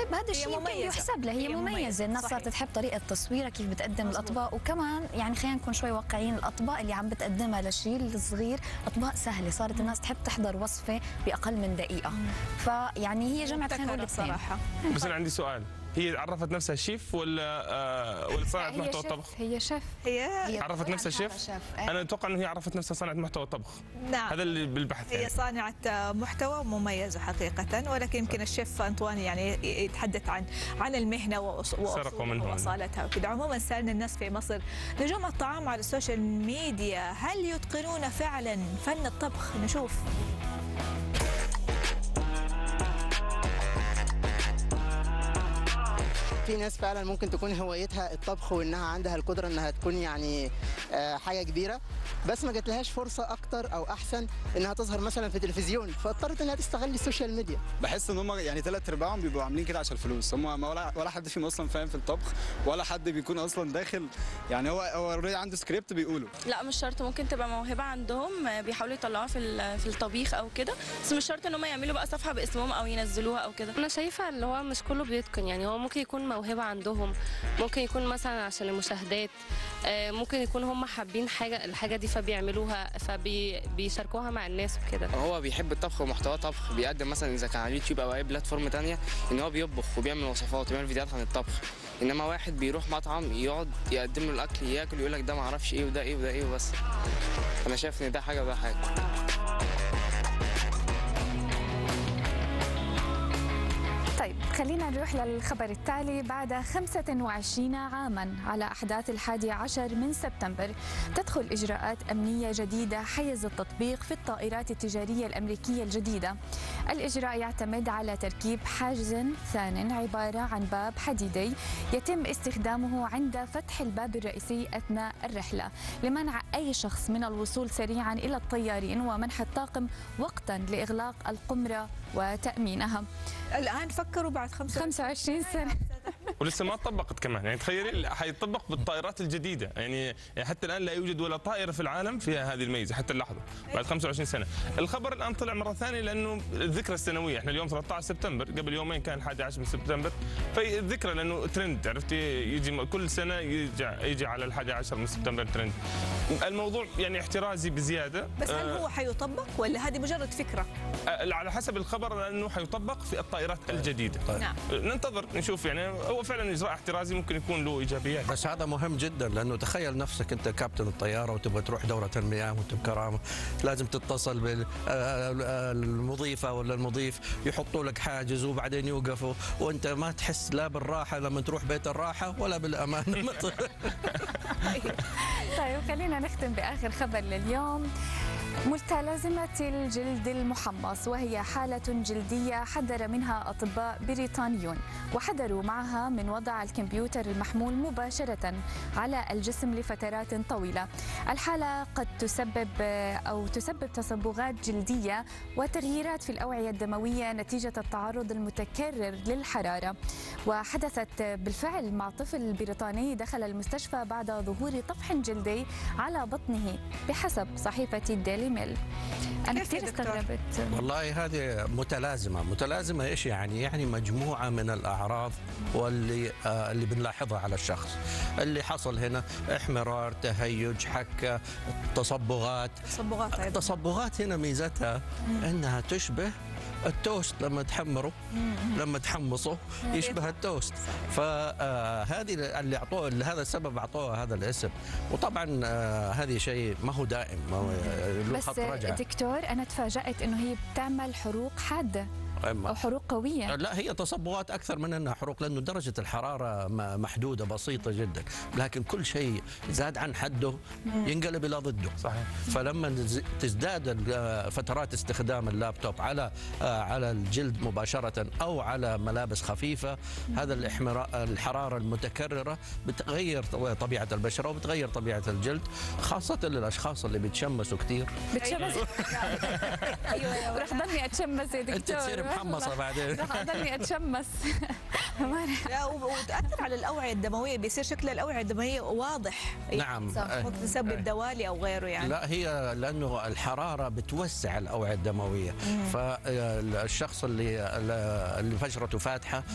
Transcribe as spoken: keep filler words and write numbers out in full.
طيب هذا الشيء يمكن يحسب لها، هي, هي مميزه, مميزة. الناس صارت تحب طريقه تصويرها كيف بتقدم مزبوط. الاطباق، وكمان يعني خلينا نكون شوي واقعيين، الاطباق اللي عم بتقدمها للشيء الصغير اطباق سهله، صارت الناس تحب تحضر وصفه باقل من دقيقه، فيعني هي جمعت خلينا نقول صراحه. بس انا عندي سؤال، هي عرفت نفسها شيف ولا آه ولا صنعت محتوى طبخ؟ هي شيف. هي عرفت نفسها شيف؟ انا اتوقع انه هي عرفت نفسها صنعت محتوى طبخ. نعم هذا اللي بالبحث هي يعني. صانعة محتوى مميزة حقيقة، ولكن يمكن الشيف أنطوان يعني يتحدث عن عن المهنة وأصالتها وكذا. عموما سألنا الناس في مصر نجوم الطعام على السوشيال ميديا هل يتقنون فعلا فن الطبخ؟ نشوف. في ناس فعلا ممكن تكون هوايتها الطبخ وانها عندها القدره انها تكون يعني حاجه كبيره، بس ما جاتلهاش فرصه اكتر او احسن انها تظهر مثلا في تلفزيون، فاضطرت انها تستغل السوشيال ميديا. بحس ان هم يعني ثلاث ارباعهم بيبقوا عاملين كده عشان الفلوس، هم ولا ولا حد فيهم اصلا فاهم في الطبخ، ولا حد بيكون اصلا داخل يعني هو هو اوريدي عنده سكريبت بيقوله. لا مش شرط، ممكن تبقى موهبه عندهم بيحاولوا يطلعوها في في الطبيخ او كده، بس مش شرط ان هم يعملوا بقى صفحه باسمهم او ينزلوها او كده. انا شايفه اللي هو مش كله بيتقن، يعني هو ممكن يكون موهبه عندهم، ممكن يكون مثلا عشان المشاهدات، ممكن يكون هم حابين حاجه الحاجه دي فبيعملوها فبيشاركوها مع الناس وكده. هو بيحب الطبخ ومحتوى طبخ، بيقدم مثلا اذا كان على اليوتيوب او اي بلاتفورم ثانيه ان هو بيطبخ وبيعمل وصفات وبيعمل فيديوهات عن الطبخ، انما واحد بيروح مطعم يقعد يقدم له الاكل ياكل يقول لك ده ما اعرفش ايه وده ايه وده ايه وبس. انا شايف ان ده حاجه وده حاجه. طيب خلينا نروح للخبر التالي. بعد خمسة وعشرين عاما على أحداث الحادي عشر من سبتمبر تدخل إجراءات أمنية جديدة حيز التطبيق في الطائرات التجارية الأمريكية الجديدة. الإجراء يعتمد على تركيب حاجز ثان عبارة عن باب حديدي يتم استخدامه عند فتح الباب الرئيسي أثناء الرحلة لمنع أي شخص من الوصول سريعا إلى الطيارين ومنح الطاقم وقتا لإغلاق القمرة وتأمينها. الآن فكروا بعد خمسة وعشرين سنة ولسه ما طبقت كمان، يعني تخيلي حيطبق بالطائرات الجديده، يعني حتى الان لا يوجد ولا طائره في العالم فيها هذه الميزه حتى اللحظه بعد خمسة وعشرين سنه. الخبر الان طلع مره ثانيه لانه الذكرى السنويه، احنا اليوم ثلاثة عشر سبتمبر، قبل يومين كان الحادي عشر من سبتمبر، فالذكرى لانه ترند، عرفتي يجي كل سنه يجي يجي على الحادي عشر من سبتمبر ترند. الموضوع يعني احترازي بزياده. بس هل هو حيطبق ولا هذه مجرد فكره؟ على حسب الخبر لانه حيطبق في الطائرات الجديده. طيب. نعم. ننتظر نشوف، يعني هو فعلا اجراء احترازي ممكن يكون له ايجابيات. بس هذا مهم جدا، لانه تخيل نفسك انت كابتن الطياره وتبغى تروح دوره المياه وانت بكرامه، لازم تتصل بالمضيفه ولا المضيف يحطوا لك حاجز وبعدين يوقفوا، وانت ما تحس لا بالراحه لما تروح بيت الراحه ولا بالامان. طيب خلينا نختم باخر خبر لليوم. ملتلزمة الجلد المحمص، وهي حالة جلدية حذر منها أطباء بريطانيون وحذروا معها من وضع الكمبيوتر المحمول مباشرة على الجسم لفترات طويلة. الحالة قد تسبب أو تسبب تصبغات جلدية وتغييرات في الأوعية الدموية نتيجة التعرض المتكرر للحرارة، وحدثت بالفعل مع طفل بريطاني دخل المستشفى بعد ظهور طفح جلدي على بطنه بحسب صحيفة الديلي ميل. أنا كثير استغربت. والله هذه متلازمة، متلازمة إيش يعني؟ يعني مجموعة من الأعراض واللي آه اللي بنلاحظها على الشخص. اللي حصل هنا احمرار، تهيج، حكة، تصبغات. تصبغات أيضا. التصبغات هنا ميزتها أنها تشبه التوست لما تحمره، لما تحمصه يشبه التوست، فهذه اللي اعطوه لهذا السبب اعطوه هذا الاسم. وطبعا هذه شيء ما هو دائم، ما هو له خط رجعه. بس دكتور انا تفاجأت انه هي بتعمل حروق حاده أو حروق قوية. لا هي تصبغات أكثر من أنها حروق، لأنه درجة الحرارة محدودة بسيطة جدا، لكن كل شيء زاد عن حده ينقلب إلى ضده. صحيح. فلما تزداد فترات استخدام اللابتوب على على الجلد مباشرة أو على ملابس خفيفة، هذا الحرارة المتكررة بتغير طبيعة البشرة وبتغير طبيعة الجلد، خاصة للأشخاص اللي بيتشمسوا كثير. بتشمس؟ أيوة رح ضلني أتشمس يا دكتور. محمصة بعدين رح اضلني اتشمس. لا وتاثر على الاوعيه الدمويه، بيصير شكل الاوعيه الدمويه واضح. نعم. ممكن تسبب دوالي او غيره يعني. لا هي لانه الحراره بتوسع الاوعيه الدمويه، فالشخص اللي اللي فجرته فاتحه